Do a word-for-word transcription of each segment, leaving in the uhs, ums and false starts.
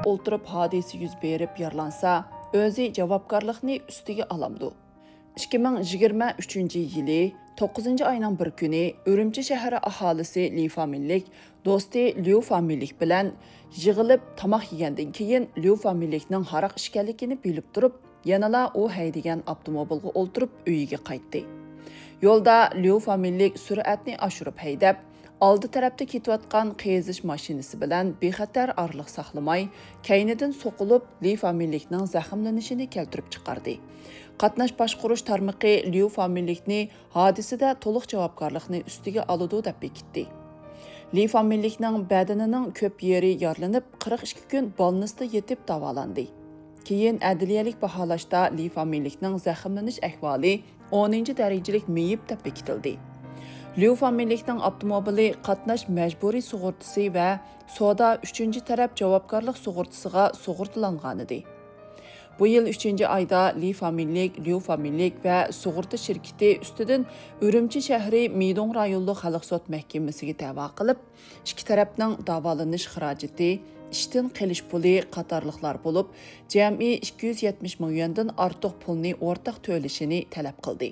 o'ltirib hodisa yuz berib yaralansa, o'zi javobgarlikni ustiga olamdi. ikki ming yigirma uchinchi yili to'qqizinchi oyning bir kuni Urumchi shahri aholisi Li familiyalik do'sti Liu familiyalik bilan yig'ilib tomoq yegandan keyin Liu familiyalikning haroq ishkanligini bilib turib, yanala u haydagan avtomobilga o'ltirib uyiga qaytdi. Yo'lda Liu familiyalik sur'atni oshirib haydab, oldi tarafda ketayotgan qizish mashinasi bilan bexatar orliq saqlamay, kaynidan so'qilib Li familiyalikning zaxmlanishini keltirib chiqardi. Qatnash boshqarish tarmoqi Liu familiyalikni hodisada to'liq javobgarlikni ustiga oladi deb bekitdi. Li familiyalikning badanining ko'p yeri yaralanib, qirq ikki kun bolnisda yetib davolandi. Keyin adliyalik baholashda Li familiyalikning zaxmlanish ahvoli o'ninchi darajalik meyib deb bekitildi. Liu familiyalikning avtomobili qatnash majburiy sug'urtasi va soda uchinchi taraf javobgarlik sug'urtasiga sug'urtalangan edi. Bu yil uchinchi oyda Li familiyalik, Liu familiyalik va sug'urta shirkati ustidan Urumchi shahri Midong rayonlik xalq sud mahkamasiga da'vo qilib, ikki tarafning davolanish xarajati, ishdan qilish puli qatorliqlar bo'lib, jami ikki yuz yetmish ming yuandan ortiq pulni o'rtaq to'lashini talab qildi.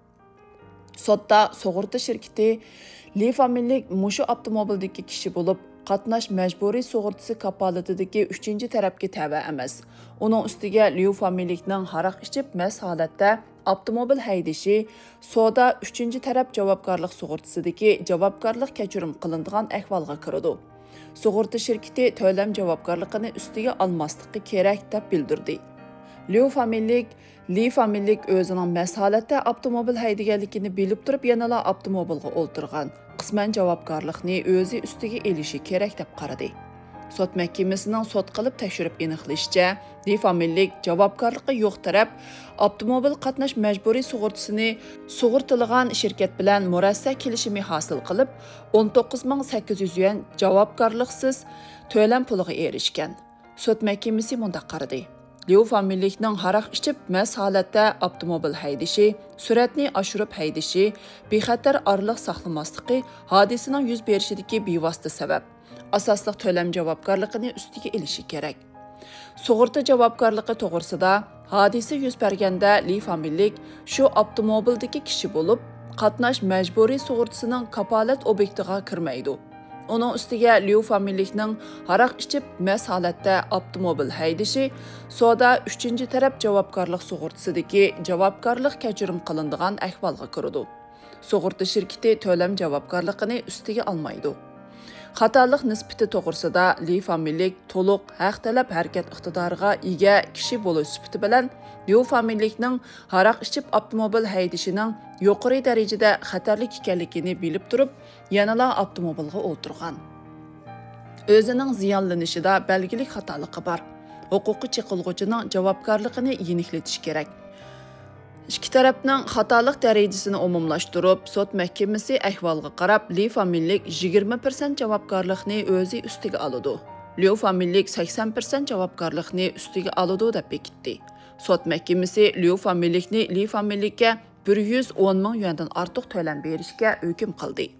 Sotda sug'urta shirkati Li familiyalik mushu avtomobildagi kishi bo'lib, qatnash majburiy sug'urtasi kapolatidagi uchinchi tarafga tava emas. Uning ustiga Liu familiyalikning haroq ichib mast holatda avtomobil haydashi soda uchinchi taraf javobgarlik sug'urtasidagi javobgarlik kechirim qilinadigan ahvolga kiradi. Sug'urta shirkati to'lam javobgarligini ustiga olmasligi kerak deb bildirdi. Liu familiyalik Li familiyalik o'zining mast holatda avtomobil haydaganligini bilib turib, yanala avtomobilga o'ltirgan. Qisman javobgarlikni o'zi ustiga elishi kerak deb qaradi. Sud mahkamasining sud qilib tekshirib aniqlashicha, Li familiyalik javobgarligi yo'q taraf avtomobil qatnash majburiy sug'urtasini sug'urtilgan shirkat bilan murassa kelishimi hosil qilib, o'n to'qqiz ming sakkiz yuz yuan javobgarliksiz to'lam puliga erishgan. Sud mahkamasi munda qaradi. Liu familiyalikning haroq ichib mast holatda avtomobil haydashi, sur'atni oshirib haydashi, bexatar orliq saqlamasligi hodisaning yuz berishidagi bevosita sabab. Asosliq to'lam javobgarligini ustiga elishi kerak. Sug'urta javobgarligi to'g'risida hodisa yuz berganda Li familiyalik shu avtomobildagi kishi bo'lib, qatnash majburiy sug'urtasining kapolat obyektiga kirmaydi. Onun ustiga Liu familiyalikning haroq ichib mast holatda avtomobil haydashi soda uchinchi taraf javobgarlik sug'urtasidagi javobgarlik kechirim qilinadigan ahvolga kiradi. Sug'urta shirkati to'lam javobgarligini ustiga olmaydi. Xatolik nisbati to'g'risida Li familiyalik to'liq haq talab harakat iqtidoriga ega kishi bo'lish sifati bilan Liu familiyalikning haroq ichib avtomobil haydashining yuqori darajada xatarlik ekanligini bilib turib, yanala avtomobilga o'ltirgan. O'zining ziyonlanishida belgilik xatoligi bor. Huquqi cheqilg'uchining javobgarligini yeniklatish kerak. İki tarafning xatolik darajasini umumlashtirib, sud mahkamasi ahvolga qarab, Li familiyalik yigirma foiz javobgarlikni o'zi ustiga oladi. Liu familiyalik sakson foiz javobgarlikni ustiga oladi deb bekitdi. Sud mahkamasi Liu familiyalikni Li familiyakka bir yuz o'n ming yuandan ortiq to'lam berishga hukm qildi.